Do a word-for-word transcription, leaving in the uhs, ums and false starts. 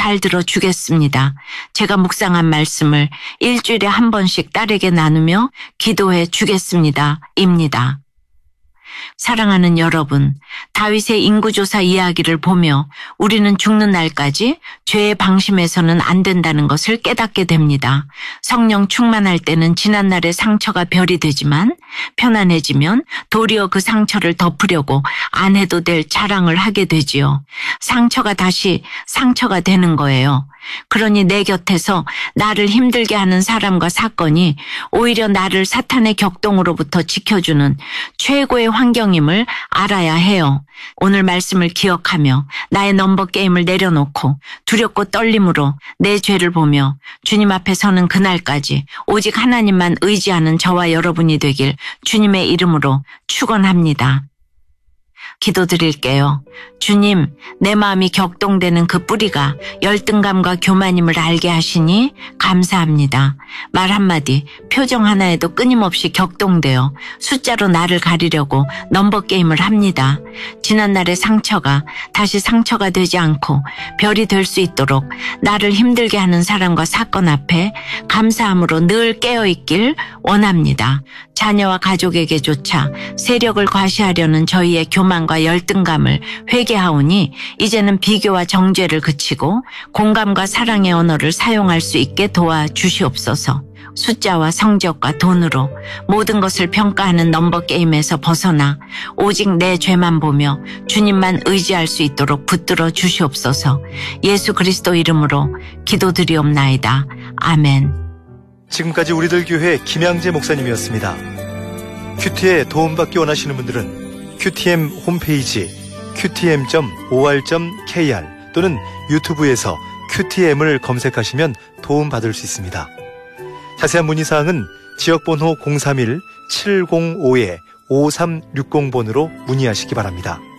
잘 들어주겠습니다. 제가 묵상한 말씀을 일주일에 한 번씩 딸에게 나누며 기도해 주겠습니다. 입니다. 사랑하는 여러분, 다윗의 인구조사 이야기를 보며 우리는 죽는 날까지 죄의 방심해서는 안 된다는 것을 깨닫게 됩니다. 성령 충만할 때는 지난날의 상처가 별이 되지만 편안해지면 도리어 그 상처를 덮으려고 안 해도 될 자랑을 하게 되지요. 상처가 다시 상처가 되는 거예요. 그러니 내 곁에서 나를 힘들게 하는 사람과 사건이 오히려 나를 사탄의 격동으로부터 지켜주는 최고의 환경임을 알아야 해요. 오늘 말씀을 기억하며 나의 넘버 게임을 내려놓고 두렵고 떨림으로 내 죄를 보며 주님 앞에 서는 그날까지 오직 하나님만 의지하는 저와 여러분이 되길 주님의 이름으로 축원합니다. 기도드릴게요. 주님, 내 마음이 격동되는 그 뿌리가 열등감과 교만임을 알게 하시니 감사합니다. 말 한마디, 표정 하나에도 끊임없이 격동되어 숫자로 나를 가리려고 넘버 게임을 합니다. 지난날의 상처가 다시 상처가 되지 않고 별이 될 수 있도록 나를 힘들게 하는 사람과 사건 앞에 감사함으로 늘 깨어있길 원합니다. 자녀와 가족에게조차 세력을 과시하려는 저희의 교만과 열등감을 회개하오니 이제는 비교와 정죄를 그치고 공감과 사랑의 언어를 사용할 수 있게 도와주시옵소서. 숫자와 성적과 돈으로 모든 것을 평가하는 넘버 게임에서 벗어나 오직 내 죄만 보며 주님만 의지할 수 있도록 붙들어 주시옵소서. 예수 그리스도 이름으로 기도드리옵나이다. 아멘. 지금까지 우리들 교회 김양재 목사님이었습니다. 큐티에 도움받기 원하시는 분들은 큐티엠 홈페이지 큐티엠 닷 오알 닷 케이알 또는 유튜브에서 큐티엠을 검색하시면 도움받을 수 있습니다. 자세한 문의사항은 지역번호 공삼일 칠공오 오삼육공 번으로 문의하시기 바랍니다.